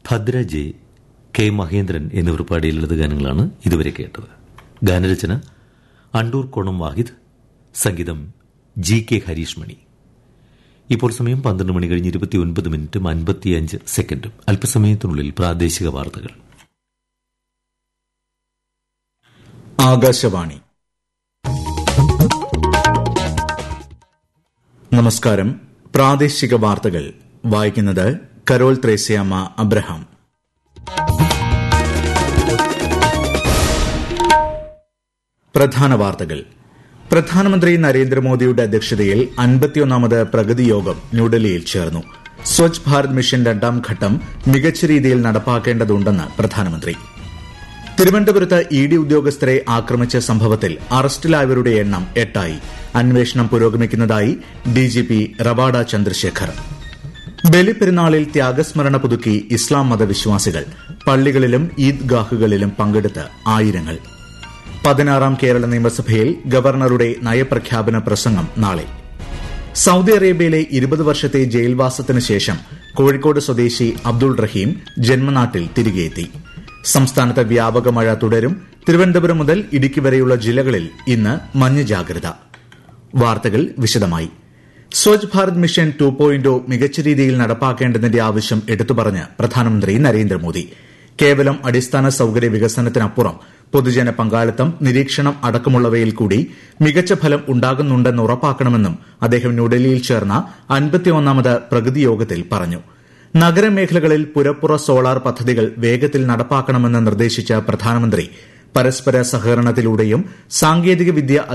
Bhadra J, K Mahendran എന്നിവർ പാടിയ ലളിതഗാനങ്ങളാണ് ഇതുവരെ കേട്ടത്. ഗാനരചന അണ്ടൂർ കോണം വാഹിദ്, സംഗീതം ജി കെ ഹരീഷ് മണി. ഇപ്പോൾ സമയം 12 മണി കഴിഞ്ഞ് 29 മിനിറ്റും 55 സെക്കൻഡും. അല്പസമയത്തിനുള്ളിൽ പ്രാദേശിക വാർത്തകൾ. ആകാശവാണി. നമസ്കാരം. പ്രാദേശിക വാർത്തകൾ വായിക്കുന്നത് കരോൾ ത്രേസ്യാമ്മ അബ്രഹാം. പ്രധാന വാർത്തകൾ. പ്രധാനമന്ത്രി നരേന്ദ്രമോദിയുടെ അധ്യക്ഷതയിൽ 51ാമത് പ്രഗതി യോഗം ന്യൂഡൽഹിയിൽ ചേർന്നു. സ്വച്ഛ് ഭാരത് മിഷൻ രണ്ടാം ഘട്ടം മികച്ച രീതിയിൽ നടപ്പാക്കേണ്ടതുണ്ടെന്ന് പ്രധാനമന്ത്രി. തിരുവനന്തപുരത്ത് ഇഡി ഉദ്യോഗസ്ഥരെ ആക്രമിച്ച സംഭവത്തിൽ അറസ്റ്റിലായവരുടെ എണ്ണം 8 അന്വേഷണം പുരോഗമിക്കുന്നതായി ഡിജിപി റവാഡ ചന്ദ്രശേഖർ. ബലിപ്പെരുന്നാളിൽ ത്യാഗസ്മരണ പുതുക്കി ഇസ്ലാം മതവിശ്വാസികൾ. പള്ളികളിലും ഈദ്ഗാഹുകളിലും പങ്കെടുത്ത് ആയിരങ്ങൾ. 16ാം കേരള നിയമസഭയിൽ ഗവർണറുടെ നയപ്രഖ്യാപന പ്രസംഗം നാളെ. സൌദി അറേബ്യയിലെ 20 വർഷത്തെ ജയിൽവാസത്തിന് ശേഷം കോഴിക്കോട് സ്വദേശി അബ്ദുൾ റഹീം ജന്മനാട്ടിൽ തിരികെയെത്തി. സംസ്ഥാനത്ത് വ്യാപക മഴ തുടരും. തിരുവനന്തപുരം മുതൽ ഇടുക്കി വരെയുള്ള ജില്ലകളിൽ ഇന്ന് മഞ്ഞ ജാഗ്രത. വാർത്തകൾ വിശദമായി. സ്വച്ഛ് ഭാരത് മിഷൻ 2.0 മികച്ച രീതിയിൽ നടപ്പാക്കേണ്ടതിന്റെ ആവശ്യം എടുത്തുപറഞ്ഞ് പ്രധാനമന്ത്രി നരേന്ദ്രമോദി. കേവലം അടിസ്ഥാന സൌകര്യ വികസനത്തിനപ്പുറം പൊതുജന പങ്കാളിത്തം, നിരീക്ഷണം അടക്കമുള്ളവയിൽ കൂടി മികച്ച ഫലം ഉണ്ടാകുന്നുണ്ടെന്ന് ഉറപ്പാക്കണമെന്നും അദ്ദേഹം ന്യൂഡൽഹിയിൽ ചേർന്ന 51ാമത് പ്രഗതി യോഗത്തിൽ പറഞ്ഞു. നഗരമേഖലകളിൽ പുരപ്പുറ സോളാർ പദ്ധതികൾ വേഗത്തിൽ നടപ്പാക്കണമെന്ന് നിർദ്ദേശിച്ച പ്രധാനമന്ത്രി പരസ്പര സഹകരണത്തിലൂടെയും സാങ്കേതിക വിദ്യ